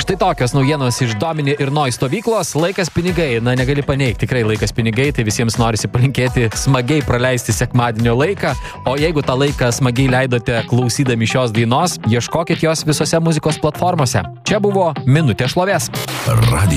Štai tokios naujienos iš Domini ir Noi stovyklos. Laikas pinigai, na negali paneigti, tikrai laikas pinigai, tai visiems norisi palinkėti smagiai praleisti sekmadienio laiką, o jeigu tą laiką smagiai leidote klausydami šios dainos, ieškokit jos visose muzikos platformose. Čia buvo Minutė šlovės.